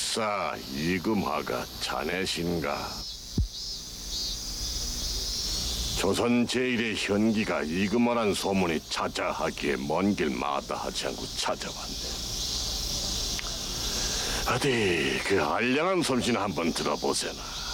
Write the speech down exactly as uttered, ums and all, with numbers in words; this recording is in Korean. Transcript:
아싸, 이금화가 자네신가? 조선 제일의 현기가 이금화란 소문이 자자하기에 먼 길 마다하지 않고 찾아왔네. 어디 그 알량한 솜씨나 한번 들어보세나.